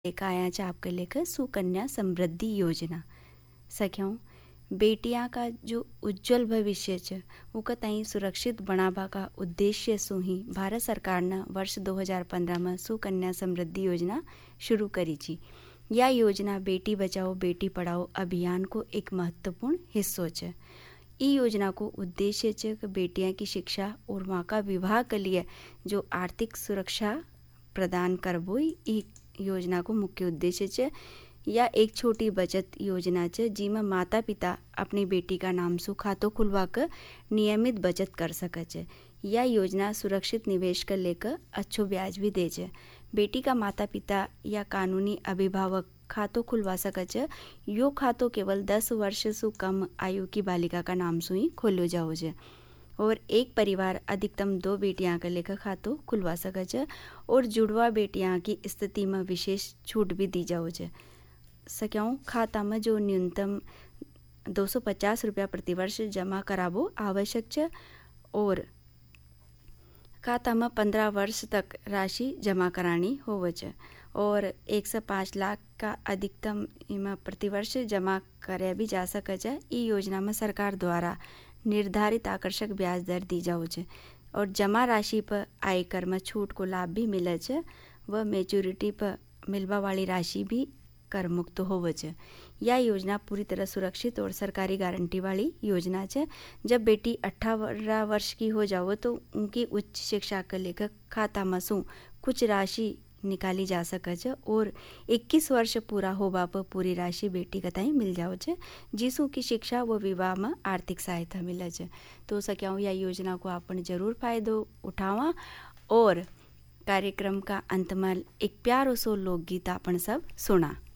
लेकर आया छ आपके लेकर सुकन्या समृद्धि योजना। सख्याओं, बेटियां का जो उज्जवल भविष्य छ उका ताई सुरक्षित बनाबा का उद्देश्य से ही भारत सरकार ने वर्ष 2015 में सुकन्या समृद्धि योजना शुरू करी थी। यह योजना बेटी बचाओ बेटी पढ़ाओ अभियान को एक महत्वपूर्ण हिस्सा है। ई योजना को उद्देश्य है कि बेटियां की शिक्षा और माँ का विवाह के लिए जो आर्थिक सुरक्षा प्रदान करबो ई योजना को मुख्य उद्देश्य है। या एक छोटी बचत योजना है जिसमें माता पिता अपनी बेटी का नाम से खातो खुलवा कर नियमित बचत कर सके। यह योजना सुरक्षित निवेश कर लेकर अच्छो ब्याज भी दे छे। बेटी का माता पिता या कानूनी अभिभावक खातो खुलवा सके। यो खातो केवल 10 वर्ष से कम आयु की बालिका का नाम से ही खोलो जाओ छे और एक परिवार अधिकतम 2 बेटियां का लेकर खातो खुलवा सके और जुड़वा बेटियां की स्थिति में विशेष छूट भी दी जाओ छे। सख्याओं, खाता में जो न्यूनतम 250 रुपया प्रतिवर्ष जमा कराबो आवश्यक है और खाता में 15 वर्ष तक राशि जमा करानी होवे छे और 1 से 5 लाख का अधिकतम इमा प्रतिवर्ष जमा करे भी जा सके छे। ई योजना में सरकार द्वारा निर्धारित आकर्षक ब्याज दर दी जाओ छे और जमा राशि पर आयकर में छूट को लाभ भी मिले छे व मैच्योरिटी पर मिलवा वाली राशि भी कर मुक्त होवे छे। यह योजना पूरी तरह सुरक्षित और सरकारी गारंटी वाली योजना है। जब बेटी 18 वर्ष की हो जाओ तो उनकी उच्च शिक्षा के लेकर खाता में से कुछ राशि निकाली जा सके और 21 वर्ष पूरा होबा पर पूरी राशि बेटी कताई मिल जाओ छे जिसू की शिक्षा व विवाह में आर्थिक सहायता मिले छे। तो सख्याओं, यह योजना को आपने जरूर फायदो उठावा और कार्यक्रम का अंत में एक प्यारो सो लोकगीत अपन सब सुना।